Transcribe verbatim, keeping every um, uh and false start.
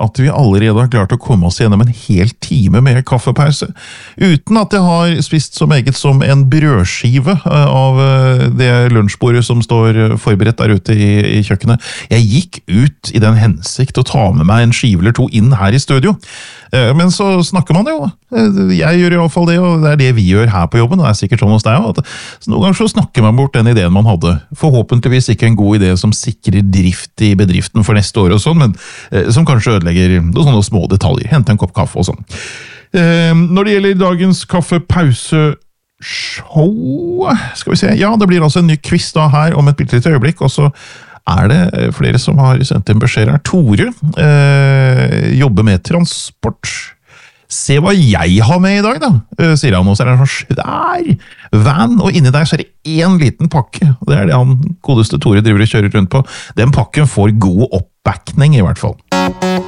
at vi allerede har klart å komme oss gjennom en hel time med kaffepause, uten at jeg har spist så meget som en brødskive av det lunsjbordet som står forberedt der ute i, i kjøkkenet. Jeg gikk ut i den hensikt å ta med meg en skive eller to inn her i studio, men så snakker man jo. Jeg gjør i hvert fall det, og det er det vi gjør her på jobben, og det er sikkert sånn hos deg også. Så noen ganger så snakker man bort den ideen man hadde. Forhåpentligvis ikke en god idé som sikrer drift i bedriften for neste år og sånn, men eh, som kanskje ødelegger noen sånne små detaljer. Hente en kopp kaffe og sånn. Eh, når det gjelder dagens kaffepause show, skal vi se, ja, det blir altså en ny quiz da her om et bitte lite øyeblikk, og så er det flere som har sendt en beskjed her. Tore eh, jobber med transport. Se hva jeg har med i dag da, sier han, og så er det en sånn svær van, og inni der så er det en liten pakke, og det er det han godeste Tore driver og kjører rundt på. Den pakken får god oppbakning i hvert fall.